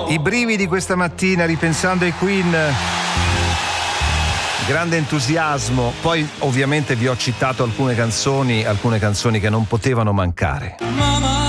I brividi questa mattina ripensando ai Queen, grande entusiasmo. Poi ovviamente vi ho citato alcune canzoni che non potevano mancare.